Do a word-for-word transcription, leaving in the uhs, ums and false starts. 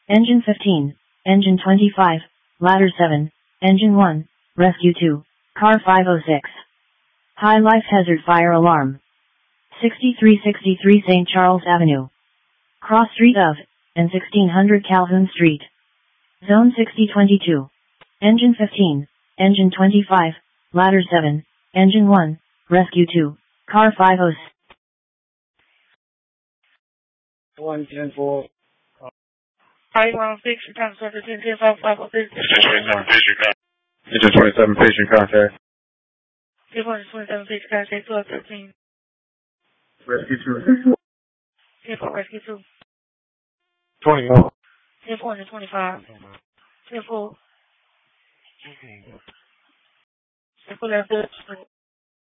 Engine fifteen, Engine twenty-five, Ladder seven, Engine one, Rescue two, Car five oh six. High life hazard fire alarm. sixty-three sixty-three Saint Charles Avenue. Cross Street of, and sixteen hundred Calhoun Street. Zone sixty twenty-two. Engine fifteen, Engine twenty-five, Ladder seven, Engine one, Rescue two, Car five oh six. one ten four. five one six, contact ten ten five five oh six. Engine twenty-seven, patient contact. ten four twenty-seven, patient contact, twelve thirteen. Rescue two. ten four, rescue two. twenty-one. ten four twenty-five. ten four. ten four,